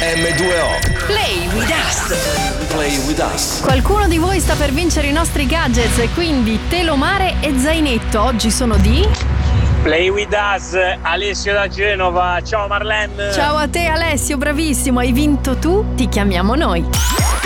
M2O. Play with us. Play with us. Qualcuno di voi sta per vincere i nostri gadgets e quindi Telomare e Zainetto oggi sono di... Play with us, Alessio da Genova. Ciao Marlene. Ciao a te Alessio, bravissimo, hai vinto tu, ti chiamiamo noi.